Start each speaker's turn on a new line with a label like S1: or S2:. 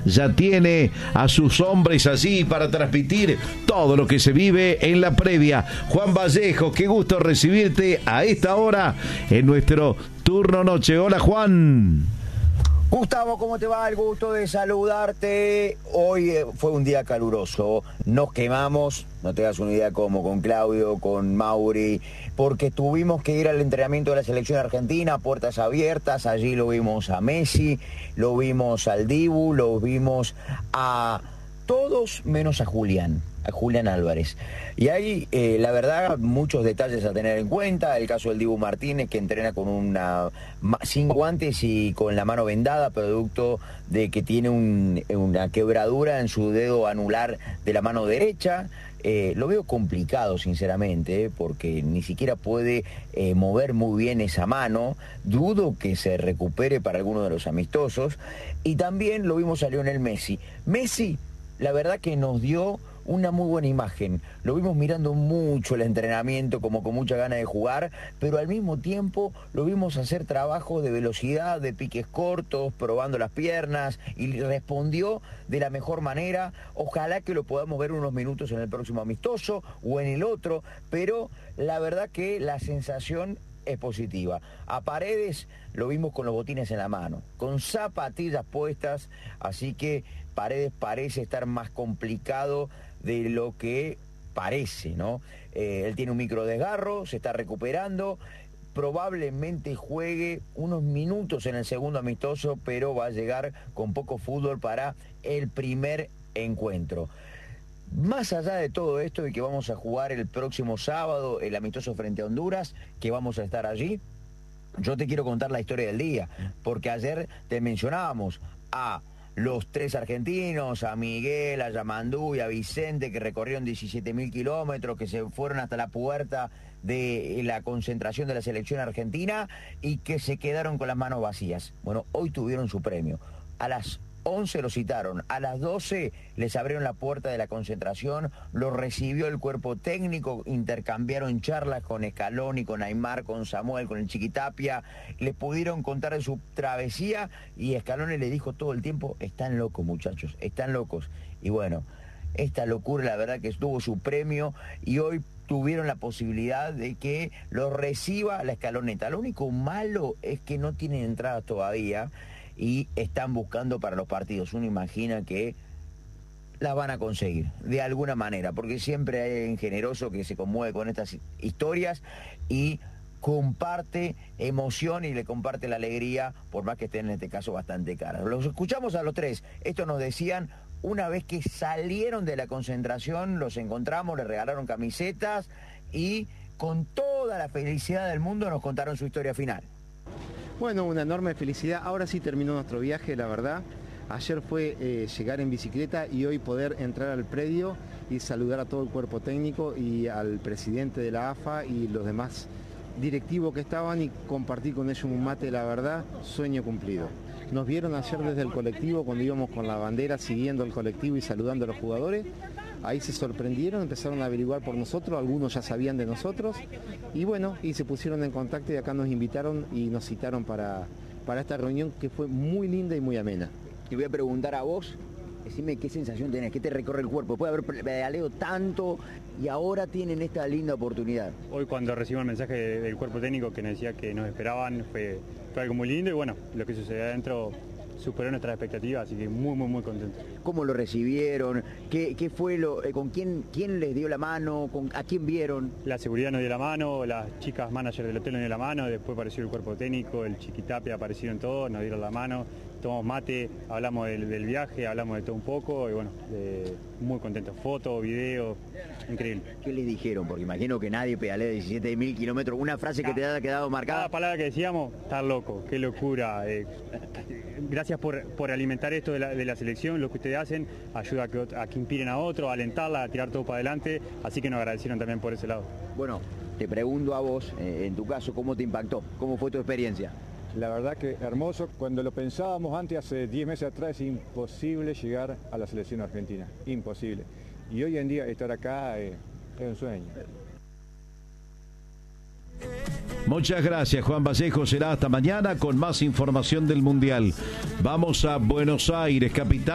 S1: ya tiene a sus hombres allí para transmitir todo lo que se vive en la previa. Juan Vallejo, qué gusto recibirte a esta hora en nuestro turno noche. Hola, Juan.
S2: Gustavo, ¿cómo te va? El gusto de saludarte. Hoy fue un día caluroso, nos quemamos, no te das una idea cómo, con Claudio, con Mauri, porque tuvimos que ir al entrenamiento de la selección argentina, puertas abiertas. Allí lo vimos a Messi, lo vimos al Dibu, lo vimos a todos menos a Julián Álvarez. Y hay, la verdad, muchos detalles a tener en cuenta. El caso del Dibu Martínez, que entrena con sin guantes y con la mano vendada, producto de que tiene una quebradura en su dedo anular de la mano derecha. Lo veo complicado, sinceramente, porque ni siquiera puede mover muy bien esa mano. Dudo que se recupere para alguno de los amistosos. Y también lo vimos a Lionel Messi. Messi, la verdad que nos dio una muy buena imagen. Lo vimos mirando mucho el entrenamiento, como con mucha ganas de jugar, pero al mismo tiempo lo vimos hacer trabajo de velocidad, de piques cortos, probando las piernas, y respondió de la mejor manera. Ojalá que lo podamos ver unos minutos en el próximo amistoso o en el otro, pero la verdad que la sensación es positiva. A Paredes lo vimos con los botines en la mano, con zapatillas puestas, así que Paredes parece estar más complicado de lo que parece, ¿no? Él tiene un micro desgarro, se está recuperando, probablemente juegue unos minutos en el segundo amistoso, pero va a llegar con poco fútbol para el primer encuentro. Más allá de todo esto y que vamos a jugar el próximo sábado el amistoso frente a Honduras, que vamos a estar allí, yo te quiero contar la historia del día, porque ayer te mencionábamos a los tres argentinos, a Miguel, a Yamandú y a Vicente, que recorrieron 17.000 kilómetros, que se fueron hasta la puerta de la concentración de la selección argentina y que se quedaron con las manos vacías. Bueno, hoy tuvieron su premio. A las 11 lo citaron, a las 12 les abrieron la puerta de la concentración, lo recibió el cuerpo técnico, intercambiaron charlas con Scaloni, con Aimar, con Samuel, con el Chiquitapia, les pudieron contar de su travesía y Scaloni le dijo todo el tiempo: están locos, muchachos, están locos. Y bueno, esta locura la verdad que tuvo su premio y hoy tuvieron la posibilidad de que lo reciba la escaloneta. Lo único malo es que no tienen entradas todavía y están buscando para los partidos. Uno imagina que las van a conseguir de alguna manera, porque siempre hay alguien generoso que se conmueve con estas historias y comparte emoción y le comparte la alegría, por más que estén en este caso bastante caras. Los escuchamos a los tres. Esto nos decían una vez que salieron de la concentración, los encontramos, les regalaron camisetas y con toda la felicidad del mundo nos contaron su historia final.
S3: Bueno, una enorme felicidad. Ahora sí terminó nuestro viaje, la verdad. Ayer fue llegar en bicicleta y hoy poder entrar al predio y saludar a todo el cuerpo técnico y al presidente de la AFA y los demás directivos que estaban y compartir con ellos un mate, la verdad, sueño cumplido. Nos vieron ayer desde el colectivo cuando íbamos con la bandera siguiendo el colectivo y saludando a los jugadores. Ahí se sorprendieron, empezaron a averiguar por nosotros, algunos ya sabían de nosotros y bueno, y se pusieron en contacto y acá nos invitaron y nos citaron para esta reunión que fue muy linda y muy amena.
S2: Te voy a preguntar a vos, decime qué sensación tenés, qué te recorre el cuerpo. Puede haber pedaleado tanto y ahora tienen esta linda oportunidad.
S4: Hoy cuando recibimos el mensaje del cuerpo técnico que nos decía que nos esperaban, fue algo muy lindo y bueno, lo que sucedió adentro superó nuestras expectativas, así que muy contento.
S2: ¿Cómo lo recibieron? ¿Qué fue con quién les dio la mano? ¿A quién vieron?
S4: La seguridad nos dio la mano, las chicas manager del hotel nos dio la mano, después apareció el cuerpo técnico, el Chiquitapia, aparecieron todos, nos dieron la mano, tomamos mate, hablamos del viaje, hablamos de todo un poco y bueno, muy contentos. Fotos, videos, increíble.
S2: ¿Qué les dijeron? Porque imagino que nadie pedalea 17.000 kilómetros. Una frase que te ha quedado marcada.
S4: Cada palabra que decíamos, estar loco, qué locura. Gracias por alimentar esto de la selección, lo que ustedes hacen, ayuda a que inspiren a otros, a alentarla, a tirar todo para adelante, así que nos agradecieron también por ese lado.
S2: Bueno, te pregunto a vos, en tu caso, ¿cómo te impactó? ¿Cómo fue tu experiencia?
S5: La verdad que hermoso. Cuando lo pensábamos antes, hace 10 meses atrás, es imposible llegar a la selección argentina, imposible. Y hoy en día estar acá es un sueño.
S1: Muchas gracias, Juan Vallejo. Será hasta mañana con más información del Mundial. Vamos a Buenos Aires, capital.